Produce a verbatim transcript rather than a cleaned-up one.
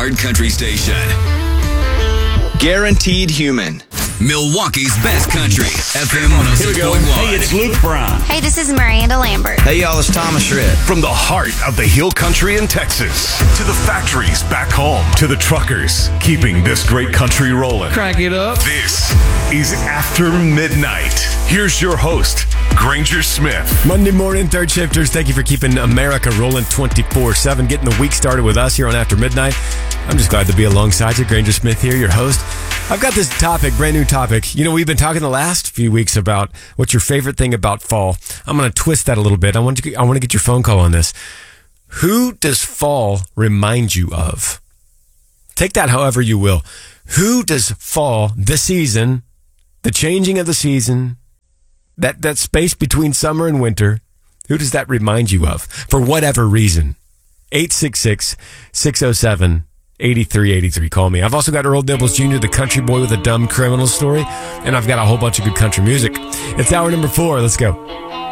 Heart Country Station. Guaranteed Human. Milwaukee's best country. F M one oh six point one. Hey, it's Luke Brown. Hey, this is Miranda Lambert. Hey, y'all, it's Thomas Shred. From the heart of the Hill Country in Texas to the factories back home to the truckers keeping this great country rolling. Crank it up. This is After Midnight. Here's your host, Granger Smith. Monday morning, third shifters, thank you for keeping America rolling twenty-four seven, getting the week started with us here on After Midnight. I'm just glad to be alongside you. Granger Smith here, your host. I've got this topic, brand new topic. You know, we've been talking the last few weeks about what's your favorite thing about fall. I'm going to twist that a little bit. I want to, I want to get your phone call on this. Who does fall remind you of? Take that however you will. Who does fall, the season, the changing of the season, that, that space between summer and winter, who does that remind you of? For whatever reason. eight six six, six oh seven, eight three eight three. Call me. I've also got Earl Dibbles Junior, the country boy with a dumb criminal story, and I've got a whole bunch of good country music. It's hour number four. Let's go.